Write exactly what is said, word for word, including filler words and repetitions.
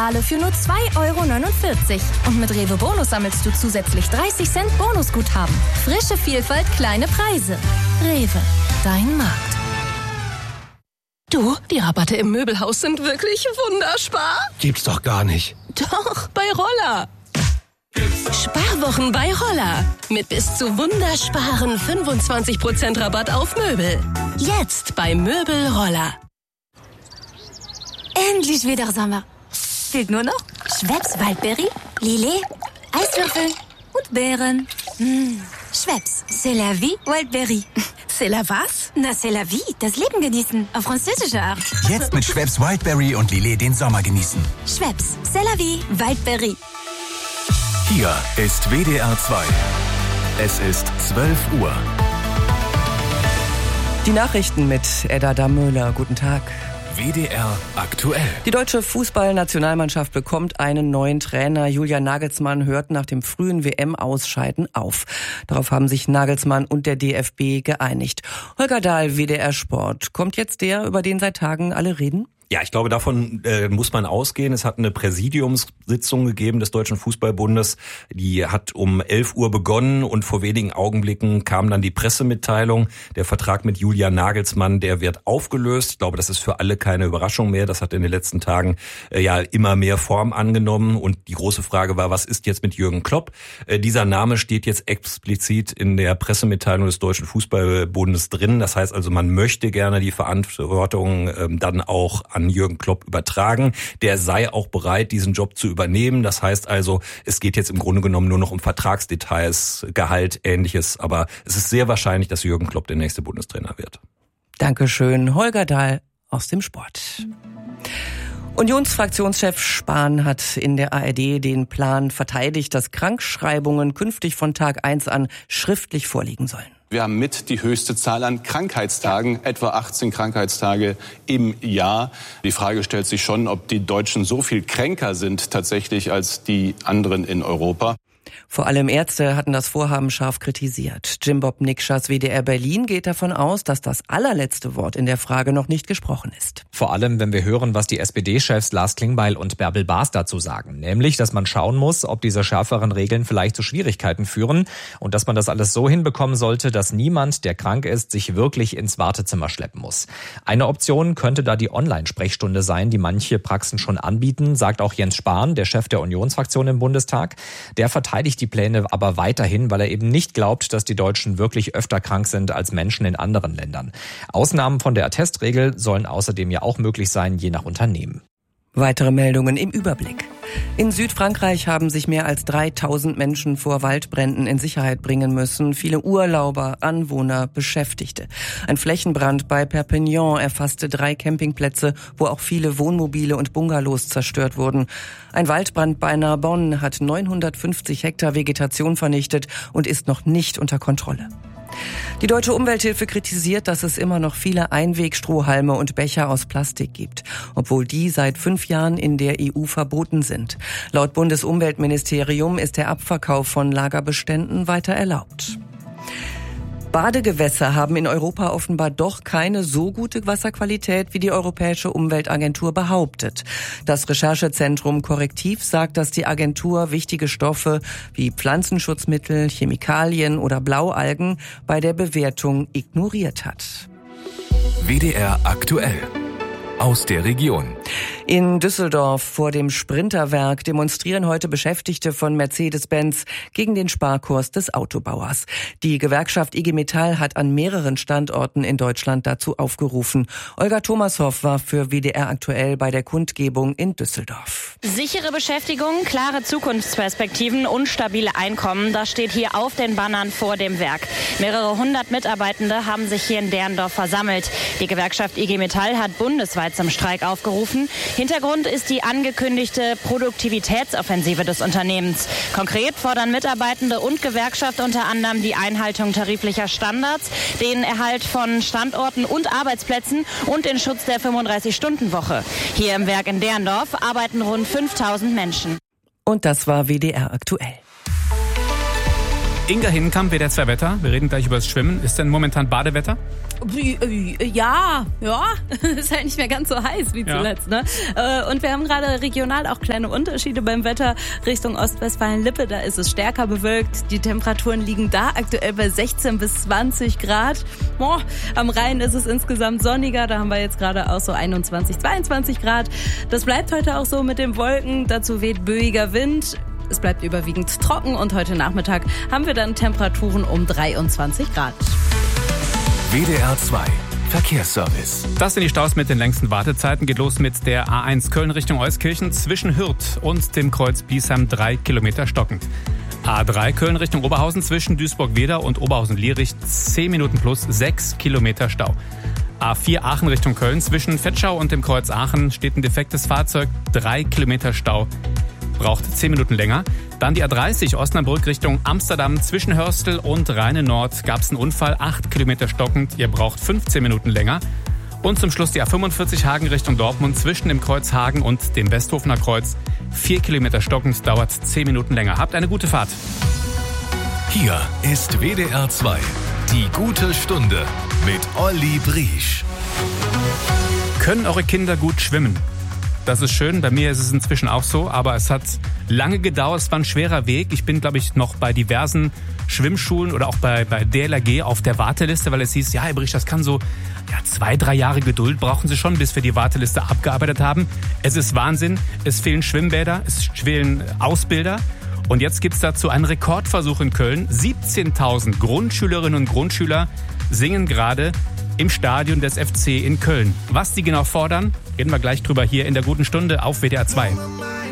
Schale für nur zwei Euro neunundvierzig. Und mit Rewe Bonus sammelst du zusätzlich dreißig Cent Bonusguthaben. Frische Vielfalt, kleine Preise. Rewe, dein Markt. Du, die Rabatte im Möbelhaus sind wirklich wunderspar. Gibt's doch gar nicht. Doch, bei Roller. Sparwochen bei Roller. Mit bis zu wundersparen fünfundzwanzig Prozent Rabatt auf Möbel. Jetzt bei Möbel Roller. Endlich wieder Sommer. Fehlt nur noch Schweppes Waldbeere, Lillet, Eiswürfel und Beeren. Mmh. Schweppes, c'est la vie, Waldbeere. C'est la was? Na, c'est la vie, das Leben genießen, auf französische Art. Jetzt mit Schweppes Wildberry und Lillet den Sommer genießen. Schweppes, c'est la vie, Waldbeere. Hier ist W D R zwei. Es ist zwölf Uhr. Die Nachrichten mit Edda Dammöhler. Guten Tag. W D R aktuell. Die deutsche Fußballnationalmannschaft bekommt einen neuen Trainer. Julian Nagelsmann hört nach dem frühen W M-Ausscheiden auf. Darauf haben sich Nagelsmann und der D F B geeinigt. Holger Dahl, W D R Sport. Kommt jetzt der, über den seit Tagen alle reden? Ja, ich glaube, davon äh, muss man ausgehen. Es hat eine Präsidiumssitzung gegeben des Deutschen Fußballbundes. Die hat um elf Uhr begonnen und vor wenigen Augenblicken kam dann die Pressemitteilung. Der Vertrag mit Julian Nagelsmann, der wird aufgelöst. Ich glaube, das ist für alle keine Überraschung mehr. Das hat in den letzten Tagen äh, ja immer mehr Form angenommen. Und die große Frage war, was ist jetzt mit Jürgen Klopp? Äh, dieser Name steht jetzt explizit in der Pressemitteilung des Deutschen Fußballbundes drin. Das heißt also, man möchte gerne die Verantwortung äh, dann auch an Jürgen Klopp übertragen. Der sei auch bereit, diesen Job zu übernehmen. Das heißt also, es geht jetzt im Grunde genommen nur noch um Vertragsdetails, Gehalt, Ähnliches. Aber es ist sehr wahrscheinlich, dass Jürgen Klopp der nächste Bundestrainer wird. Dankeschön, Holger Dahl aus dem Sport. Unionsfraktionschef Spahn hat in der A R D den Plan verteidigt, dass Krankschreibungen künftig von Tag eins an schriftlich vorliegen sollen. Wir haben mit die höchste Zahl an Krankheitstagen, etwa achtzehn Krankheitstage im Jahr. Die Frage stellt sich schon, ob die Deutschen so viel kränker sind tatsächlich als die anderen in Europa. Vor allem Ärzte hatten das Vorhaben scharf kritisiert. Jim Bob Nikschas W D R Berlin geht davon aus, dass das allerletzte Wort in der Frage noch nicht gesprochen ist. Vor allem, wenn wir hören, was die S P D-Chefs Lars Klingbeil und Bärbel Baas dazu sagen. Nämlich, dass man schauen muss, ob diese schärferen Regeln vielleicht zu Schwierigkeiten führen und dass man das alles so hinbekommen sollte, dass niemand, der krank ist, sich wirklich ins Wartezimmer schleppen muss. Eine Option könnte da die Online-Sprechstunde sein, die manche Praxen schon anbieten, sagt auch Jens Spahn, der Chef der Unionsfraktion im Bundestag. Der verteidigt die Pläne aber weiterhin, weil er eben nicht glaubt, dass die Deutschen wirklich öfter krank sind als Menschen in anderen Ländern. Ausnahmen von der Attestregel sollen außerdem ja auch möglich sein, je nach Unternehmen. Weitere Meldungen im Überblick. In Südfrankreich haben sich mehr als dreitausend Menschen vor Waldbränden in Sicherheit bringen müssen. Viele Urlauber, Anwohner, Beschäftigte. Ein Flächenbrand bei Perpignan erfasste drei Campingplätze, wo auch viele Wohnmobile und Bungalows zerstört wurden. Ein Waldbrand bei Narbonne hat neunhundertfünfzig Hektar Vegetation vernichtet und ist noch nicht unter Kontrolle. Die Deutsche Umwelthilfe kritisiert, dass es immer noch viele Einwegstrohhalme und Becher aus Plastik gibt, obwohl die seit fünf Jahren in der E U verboten sind. Laut Bundesumweltministerium ist der Abverkauf von Lagerbeständen weiter erlaubt. Badegewässer haben in Europa offenbar doch keine so gute Wasserqualität, wie die Europäische Umweltagentur behauptet. Das Recherchezentrum Korrektiv sagt, dass die Agentur wichtige Stoffe wie Pflanzenschutzmittel, Chemikalien oder Blaualgen bei der Bewertung ignoriert hat. W D R aktuell. Aus der Region. In Düsseldorf vor dem Sprinterwerk demonstrieren heute Beschäftigte von Mercedes-Benz gegen den Sparkurs des Autobauers. Die Gewerkschaft I G Metall hat an mehreren Standorten in Deutschland dazu aufgerufen. Olga Thomashoff war für W D R aktuell bei der Kundgebung in Düsseldorf. Sichere Beschäftigung, klare Zukunftsperspektiven und stabile Einkommen, das steht hier auf den Bannern vor dem Werk. Mehrere hundert Mitarbeitende haben sich hier in Derndorf versammelt. Die Gewerkschaft I G Metall hat bundesweit zum Streik aufgerufen. Hintergrund ist die angekündigte Produktivitätsoffensive des Unternehmens. Konkret fordern Mitarbeitende und Gewerkschaft unter anderem die Einhaltung tariflicher Standards, den Erhalt von Standorten und Arbeitsplätzen und den Schutz der fünfunddreißig-Stunden-Woche. Hier im Werk in Derndorf arbeiten rund fünftausend Menschen. Und das war W D R aktuell. Inga Hinkamp, W D R zwei Wetter. Wir reden gleich über das Schwimmen. Ist denn momentan Badewetter? Ja, ja, ist halt nicht mehr ganz so heiß wie zuletzt, ja. ne? Und wir haben gerade regional auch kleine Unterschiede beim Wetter. Richtung Ostwestfalen-Lippe, da ist es stärker bewölkt. Die Temperaturen liegen da aktuell bei sechzehn bis zwanzig Grad. Oh, am Rhein ist es insgesamt sonniger, da haben wir jetzt gerade auch so einundzwanzig, zweiundzwanzig Grad. Das bleibt heute auch so mit den Wolken, dazu weht böiger Wind. Es bleibt überwiegend trocken und heute Nachmittag haben wir dann Temperaturen um dreiundzwanzig Grad. W D R zwei Verkehrsservice. Das sind die Staus mit den längsten Wartezeiten. Geht los mit der A eins Köln Richtung Euskirchen zwischen Hürth und dem Kreuz Biesheim drei Kilometer stockend. A drei Köln Richtung Oberhausen zwischen Duisburg-Wedau und Oberhausen-Lierich zehn Minuten plus sechs Kilometer Stau. A vier Aachen Richtung Köln zwischen Vetschau und dem Kreuz Aachen steht ein defektes Fahrzeug, drei Kilometer Stau. Braucht zehn Minuten länger. Dann die A dreißig Osnabrück Richtung Amsterdam zwischen Hörstel und Rheine Nord gab es einen Unfall, acht Kilometer stockend. Ihr braucht fünfzehn Minuten länger. Und zum Schluss die A fünfundvierzig Hagen Richtung Dortmund zwischen dem Kreuz Hagen und dem Westhofener Kreuz. vier Kilometer stockend, dauert zehn Minuten länger. Habt eine gute Fahrt. Hier ist W D R zwei. Die gute Stunde mit Olli Briesch. Können eure Kinder gut schwimmen? Das ist schön, bei mir ist es inzwischen auch so, aber es hat lange gedauert, es war ein schwerer Weg. Ich bin, glaube ich, noch bei diversen Schwimmschulen oder auch bei, bei D L R G auf der Warteliste, weil es hieß, ja, Herr Briesch, das kann so ja, zwei, drei Jahre Geduld brauchen Sie schon, bis wir die Warteliste abgearbeitet haben. Es ist Wahnsinn, es fehlen Schwimmbäder, es fehlen Ausbilder. Und jetzt gibt's dazu einen Rekordversuch in Köln. siebzehntausend Grundschülerinnen und Grundschüler singen gerade im Stadion des F C in Köln. Was die genau fordern, reden wir gleich drüber hier in der guten Stunde auf W D R zwei.